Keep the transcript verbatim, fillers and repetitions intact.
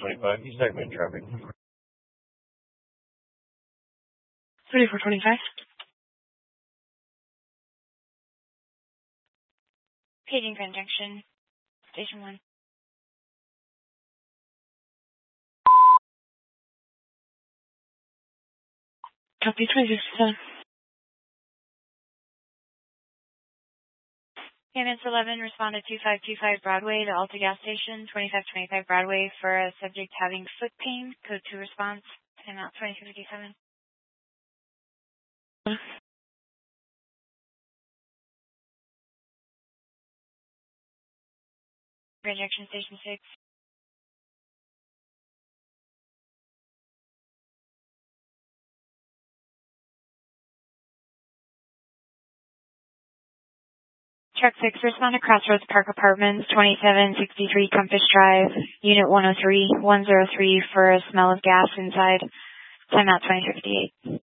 twenty-five. He's not going to traffic. thirty-four twenty-five. Paging Grand Junction, Station one. Copy twenty sixty-seven. Payments eleven, respond to two five two five Broadway to Alta Gas Station, twenty-five twenty-five Broadway for a subject having foot pain. Code two response. Timeout twenty-two fifty-seven. Grand Junction Station six. Truck six, respond to Crossroads Park Apartments, twenty-seven sixty-three Compass Drive, Unit one oh three, one oh three for a smell of gas inside. Timeout twenty fifty-eight.